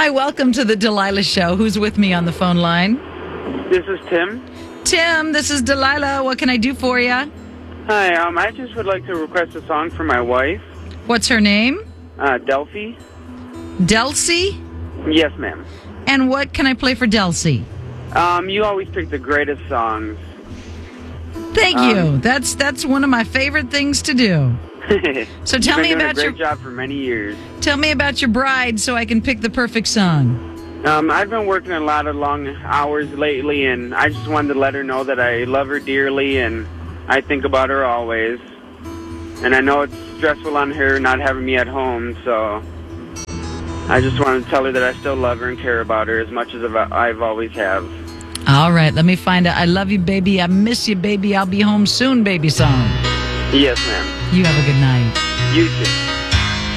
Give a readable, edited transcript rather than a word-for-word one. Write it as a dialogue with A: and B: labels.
A: Hi, welcome to the Delilah Show. Who's with me on the phone line?
B: This is Tim.
A: Tim, this is Delilah. What can I do for you?
B: Hi, I just would like to request a song for my wife.
A: What's her name?
B: Delphi.
A: Delcy?
B: Yes, ma'am.
A: And what can I play for Delcy?
B: You always pick the greatest songs.
A: Thank you. That's one of my favorite things to do. So tell me about
B: your job for many years.
A: Tell me about your bride so I can pick the perfect song.
B: I've been working a lot of long hours lately, and I just wanted to let her know that I love her dearly and I think about her always. And I know it's stressful on her not having me at home, so I just wanted to tell her that I still love her and care about her as much as I've always have.
A: All right, let me find out. I love you, baby. I miss you, baby. I'll be home soon, baby song.
B: Yes, ma'am.
A: You have a good night.
B: You too.